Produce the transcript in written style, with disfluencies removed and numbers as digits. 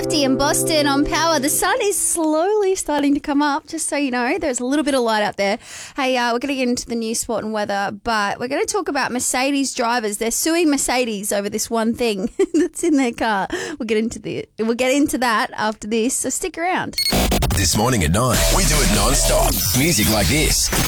Lefty in Boston on Power. The sun is slowly starting to come up, just so you know. There's a little bit of light out there. Hey, we're going to get into the news, sport and weather, but we're going to talk about Mercedes drivers. They're suing Mercedes over this one thing that's in their car. We'll get into that after this, so stick around. This morning at 9, we do it non-stop. Music like this.